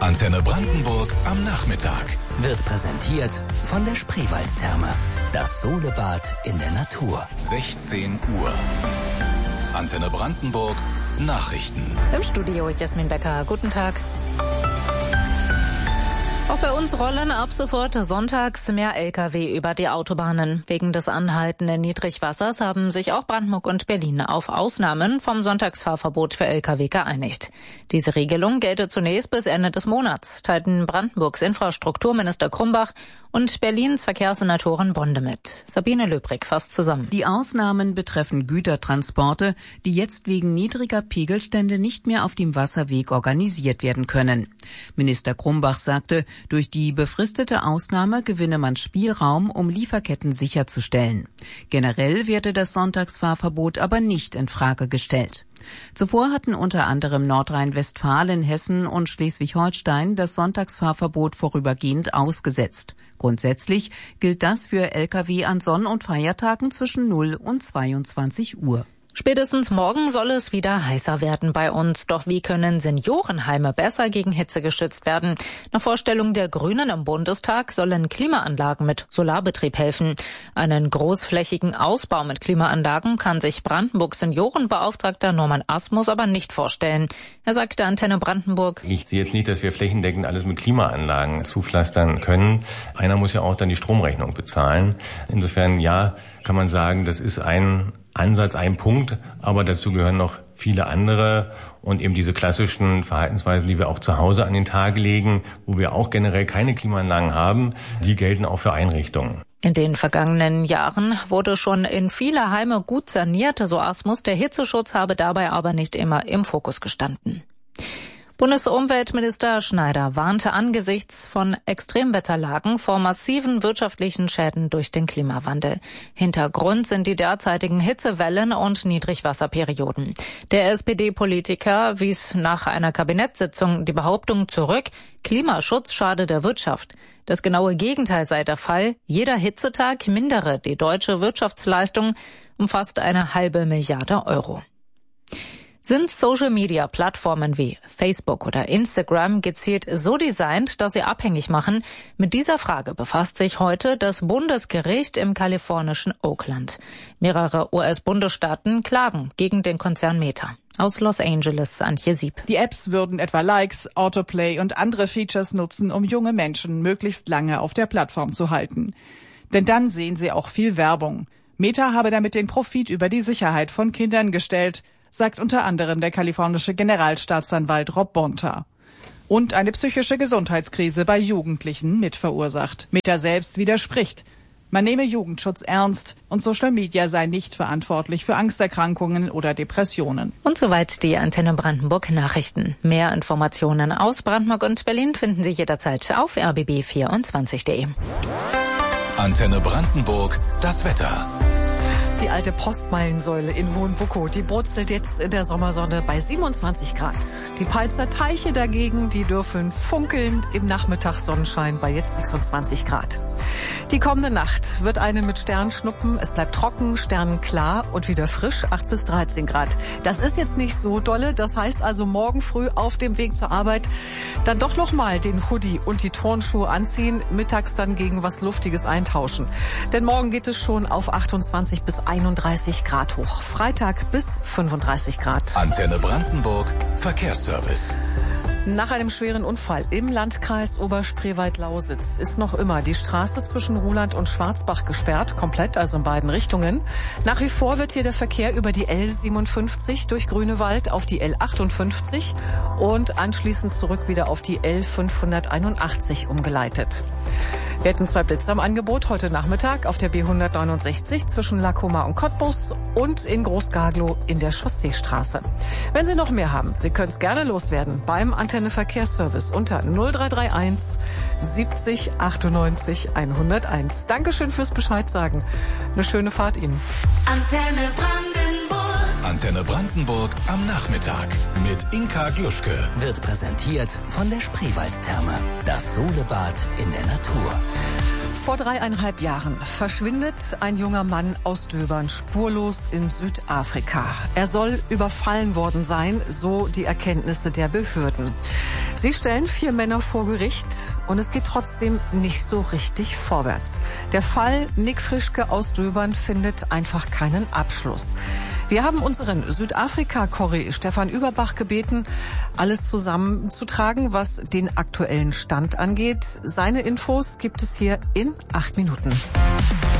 Antenne Brandenburg am Nachmittag. Wird präsentiert von der Spreewaldtherme. Das Solebad in der Natur. 16 Uhr. Antenne Brandenburg Nachrichten. Im Studio Jasmin Becker. Guten Tag. Auch bei uns rollen ab sofort sonntags mehr Lkw über die Autobahnen. Wegen des anhaltenden Niedrigwassers haben sich auch Brandenburg und Berlin auf Ausnahmen vom Sonntagsfahrverbot für Lkw geeinigt. Diese Regelung gelte zunächst bis Ende des Monats, teilten Brandenburgs Infrastrukturminister Krumbach und Berlins Verkehrssenatorin Bonde mit. Sabine Löbrig fasst zusammen. Die Ausnahmen betreffen Gütertransporte, die jetzt wegen niedriger Pegelstände nicht mehr auf dem Wasserweg organisiert werden können. Minister Krumbach sagte, durch die befristete Ausnahme gewinne man Spielraum, um Lieferketten sicherzustellen. Generell werde das Sonntagsfahrverbot aber nicht in Frage gestellt. Zuvor hatten unter anderem Nordrhein-Westfalen, Hessen und Schleswig-Holstein das Sonntagsfahrverbot vorübergehend ausgesetzt. Grundsätzlich gilt das für Lkw an Sonn- und Feiertagen zwischen 0 und 22 Uhr. Spätestens morgen soll es wieder heißer werden bei uns. Doch wie können Seniorenheime besser gegen Hitze geschützt werden? Nach Vorstellung der Grünen im Bundestag sollen Klimaanlagen mit Solarbetrieb helfen. Einen großflächigen Ausbau mit Klimaanlagen kann sich Brandenburgs Seniorenbeauftragter Norman Asmus aber nicht vorstellen. Er sagte Antenne Brandenburg: Ich sehe jetzt nicht, dass wir flächendeckend alles mit Klimaanlagen zupflastern können. Einer muss ja auch dann die Stromrechnung bezahlen. Insofern, ja, kann man sagen, das ist ein Ansatz, ein Punkt, aber dazu gehören noch viele andere und eben diese klassischen Verhaltensweisen, die wir auch zu Hause an den Tag legen, wo wir auch generell keine Klimaanlagen haben, die gelten auch für Einrichtungen. In den vergangenen Jahren wurde schon in viele Heime gut saniert, so Asmus. Der Hitzeschutz habe dabei aber nicht immer im Fokus gestanden. Bundesumweltminister Schneider warnte angesichts von Extremwetterlagen vor massiven wirtschaftlichen Schäden durch den Klimawandel. Hintergrund sind die derzeitigen Hitzewellen und Niedrigwasserperioden. Der SPD-Politiker wies nach einer Kabinettssitzung die Behauptung zurück, Klimaschutz schade der Wirtschaft. Das genaue Gegenteil sei der Fall. Jeder Hitzetag mindere die deutsche Wirtschaftsleistung um fast 1,5 Milliarde Euro. Sind Social-Media-Plattformen wie Facebook oder Instagram gezielt so designt, dass sie abhängig machen? Mit dieser Frage befasst sich heute das Bundesgericht im kalifornischen Oakland. Mehrere US-Bundesstaaten klagen gegen den Konzern Meta. Aus Los Angeles, Antje Sieb. Die Apps würden etwa Likes, Autoplay und andere Features nutzen, um junge Menschen möglichst lange auf der Plattform zu halten. Denn dann sehen sie auch viel Werbung. Meta habe damit den Profit über die Sicherheit von Kindern gestellt, sagt unter anderem der kalifornische Generalstaatsanwalt Rob Bonta. Und eine psychische Gesundheitskrise bei Jugendlichen mit verursacht. Meta selbst widerspricht. Man nehme Jugendschutz ernst und Social Media sei nicht verantwortlich für Angsterkrankungen oder Depressionen. Und soweit die Antenne Brandenburg Nachrichten. Mehr Informationen aus Brandenburg und Berlin finden Sie jederzeit auf rbb24.de. Antenne Brandenburg, das Wetter. Die alte Postmeilensäule in Hohenbuckow, die brutzelt jetzt in der Sommersonne bei 27 Grad. Die Peitzer Teiche dagegen, die dürfen funkeln im Nachmittagssonnenschein bei jetzt 26 Grad. Die kommende Nacht wird eine mit Sternschnuppen. Es bleibt trocken, sternenklar und wieder frisch, 8 bis 13 Grad. Das ist jetzt nicht so dolle. Das heißt also morgen früh auf dem Weg zur Arbeit dann doch nochmal den Hoodie und die Turnschuhe anziehen. Mittags dann gegen was Luftiges eintauschen. Denn morgen geht es schon auf 28 bis 31 Grad hoch. Freitag bis 35 Grad. Antenne Brandenburg, Verkehrsservice. Nach einem schweren Unfall im Landkreis Oberspreewald-Lausitz ist noch immer die Straße zwischen Ruhland und Schwarzbach gesperrt, komplett, also in beiden Richtungen. Nach wie vor wird hier der Verkehr über die L57 durch Grünewald auf die L58 und anschließend zurück wieder auf die L581 umgeleitet. Wir hätten 2 Blitze im Angebot heute Nachmittag auf der B169 zwischen Lacoma und Cottbus und in Groß-Gaglow in der Chausseestraße. Wenn Sie noch mehr haben, Sie können es gerne loswerden beim Antenne Verkehrsservice unter 0331 70 98 101. Dankeschön fürs Bescheid sagen. Eine schöne Fahrt Ihnen. Antenne Brandenburg am Nachmittag mit Inka Gluschke. Wird präsentiert von der Spreewaldtherme. Das Solebad in der Natur. Vor 3,5 Jahren verschwindet ein junger Mann aus Döbern spurlos in Südafrika. Er soll überfallen worden sein, so die Erkenntnisse der Behörden. Sie stellen 4 Männer vor Gericht und es geht trotzdem nicht so richtig vorwärts. Der Fall Nick Frischke aus Döbern findet einfach keinen Abschluss. Wir haben unseren Südafrika-Corri Stefan Überbach gebeten, alles zusammenzutragen, was den aktuellen Stand angeht. Seine Infos gibt es hier in 8 Minuten.